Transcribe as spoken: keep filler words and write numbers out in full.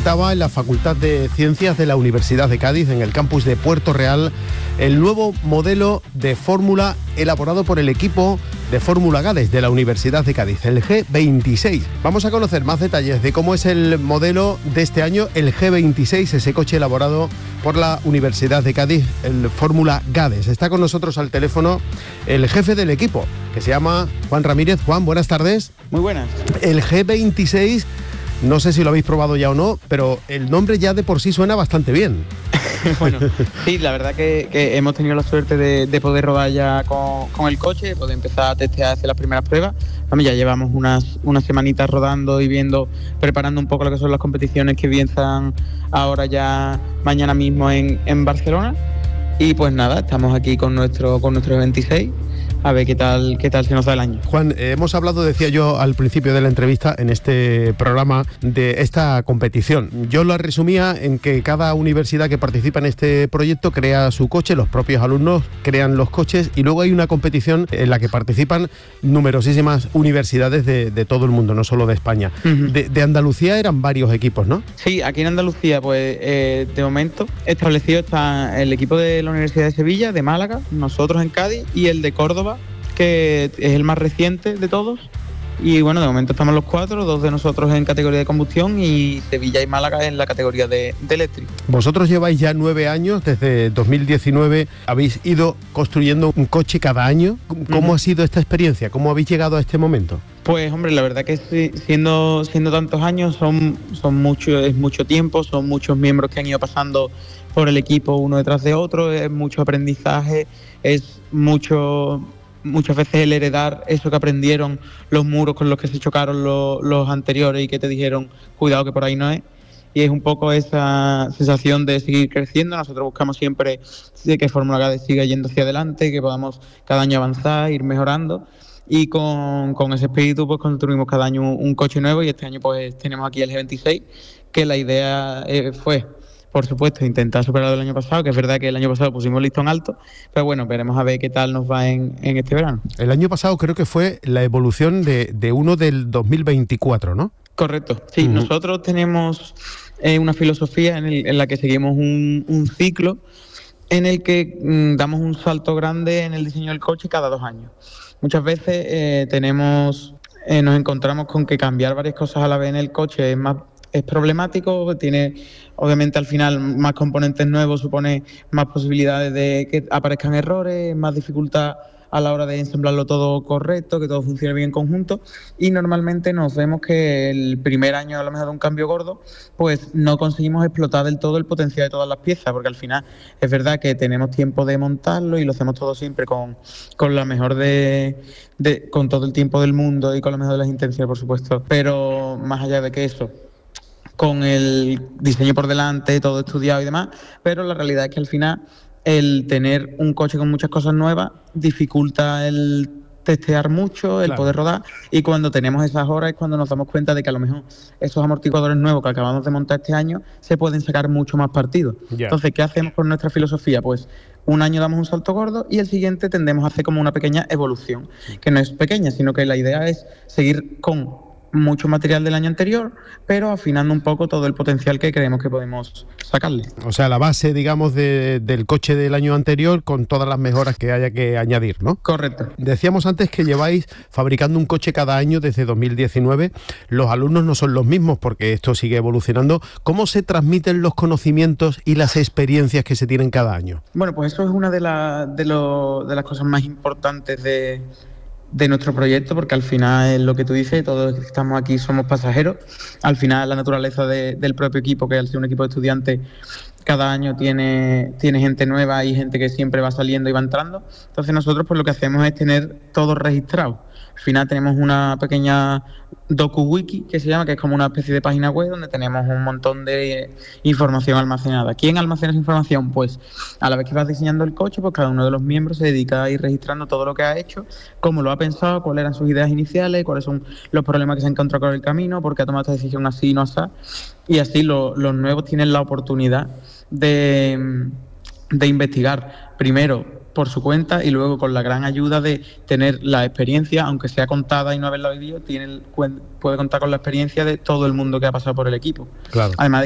presentaba en la Facultad de Ciencias de la Universidad de Cádiz, en el campus de Puerto Real, el nuevo modelo de fórmula elaborado por el equipo de Fórmula Gades de la Universidad de Cádiz, el G veintiséis. Vamos a conocer más detalles de cómo es el modelo de este año, el G veintiséis, ese coche elaborado por la Universidad de Cádiz, el Fórmula Gades. Está con nosotros al teléfono el jefe del equipo, que se llama Juan Ramírez. Juan, buenas tardes. Muy buenas. El G veintiséis, no sé si lo habéis probado ya o no, pero el nombre ya de por sí suena bastante bien. Bueno, sí, la verdad que, que hemos tenido la suerte de, de poder rodar ya con, con el coche, de poder empezar a testear, hacer las primeras pruebas. Vamos, ya llevamos unas, unas semanitas rodando y viendo, preparando un poco lo que son las competiciones que empiezan ahora ya mañana mismo en, en Barcelona. Y pues nada, estamos aquí con nuestro con nuestro veintiséis, a ver qué tal qué tal se nos da el año. Juan, eh, hemos hablado, decía yo al principio de la entrevista, en este programa, de esta competición. Yo lo resumía en que cada universidad que participa en este proyecto crea su coche, los propios alumnos crean los coches, y luego hay una competición en la que participan numerosísimas universidades de, de todo el mundo, no solo de España. Uh-huh. De, de Andalucía eran varios equipos, ¿no? Sí, aquí en Andalucía, pues eh, de momento establecido está el equipo de la Universidad de Sevilla, de Málaga, nosotros en Cádiz, y el de Córdoba, que es el más reciente de todos. Y bueno, de momento estamos los cuatro, dos de nosotros en categoría de combustión y Sevilla y Málaga en la categoría de, de eléctrico. Vosotros lleváis ya nueve años, desde dos mil diecinueve habéis ido construyendo un coche cada año. ¿Cómo uh-huh. ha sido esta experiencia? ¿Cómo habéis llegado a este momento? Pues hombre, la verdad que siendo, siendo tantos años son, son mucho, es mucho tiempo, son muchos miembros que han ido pasando por el equipo uno detrás de otro, es mucho aprendizaje, es mucho... muchas veces el heredar eso que aprendieron, los muros con los que se chocaron los, los anteriores y que te dijeron, cuidado que por ahí no es. Y es un poco esa sensación de seguir creciendo. Nosotros buscamos siempre que Fórmula Gades siga yendo hacia adelante, que podamos cada año avanzar, ir mejorando. Y con, con ese espíritu pues construimos cada año un, un coche nuevo, y este año pues tenemos aquí el G veintiséis, que la idea eh, fue... por supuesto, intentar superar el año pasado, que es verdad que el año pasado pusimos el listón alto, pero bueno, veremos a ver qué tal nos va en, en este verano. El año pasado creo que fue la evolución de, de uno del dos mil veinticuatro, ¿no? Correcto, sí. Uh-huh. Nosotros tenemos eh, una filosofía en, el, en la que seguimos un, un ciclo en el que mmm, damos un salto grande en el diseño del coche cada dos años. Muchas veces eh, tenemos, eh, nos encontramos con que cambiar varias cosas a la vez en el coche es más... es problemático, tiene obviamente al final más componentes nuevos, supone más posibilidades de que aparezcan errores, más dificultad a la hora de ensamblarlo todo correcto, que todo funcione bien en conjunto, y normalmente nos vemos que el primer año a lo mejor de un cambio gordo pues no conseguimos explotar del todo el potencial de todas las piezas, porque al final es verdad que tenemos tiempo de montarlo y lo hacemos todo siempre con, con la mejor de, de con todo el tiempo del mundo y con la mejor de las intenciones, por supuesto, pero más allá de que eso, con el diseño por delante, todo estudiado y demás, pero la realidad es que al final el tener un coche con muchas cosas nuevas dificulta el testear mucho, el claro. poder rodar, y cuando tenemos esas horas es cuando nos damos cuenta de que a lo mejor esos amortiguadores nuevos que acabamos de montar este año se pueden sacar mucho más partido. Yeah. Entonces, ¿qué hacemos con nuestra filosofía? Pues un año damos un salto gordo y el siguiente tendemos a hacer como una pequeña evolución, que no es pequeña, sino que la idea es seguir con mucho material del año anterior, pero afinando un poco todo el potencial que creemos que podemos sacarle. O sea, la base, digamos, de, del coche del año anterior con todas las mejoras que haya que añadir, ¿no? Correcto. Decíamos antes que lleváis fabricando un coche cada año desde dos mil diecinueve. Los alumnos no son los mismos porque esto sigue evolucionando. ¿Cómo se transmiten los conocimientos y las experiencias que se tienen cada año? Bueno, pues eso es una de, la, de, lo, de las cosas más importantes de... de nuestro proyecto, porque al final es lo que tú dices, todos los que estamos aquí somos pasajeros. Al final la naturaleza de, del propio equipo, que al ser un equipo de estudiantes cada año tiene, tiene gente nueva y gente que siempre va saliendo y va entrando. Entonces nosotros pues lo que hacemos es tener todo registrado. Al final tenemos una pequeña docu-wiki que se llama, que es como una especie de página web donde tenemos un montón de información almacenada. ¿Quién almacena esa información? Pues a la vez que vas diseñando el coche, pues cada uno de los miembros se dedica a ir registrando todo lo que ha hecho, cómo lo ha pensado, cuáles eran sus ideas iniciales, cuáles son los problemas que se han encontrado con el camino, por qué ha tomado esta decisión así y no así. Y así lo, los nuevos tienen la oportunidad de, de investigar primero por su cuenta y luego con la gran ayuda de tener la experiencia, aunque sea contada y no haberla vivido, tiene, puede contar con la experiencia de todo el mundo que ha pasado por el equipo. Claro. Además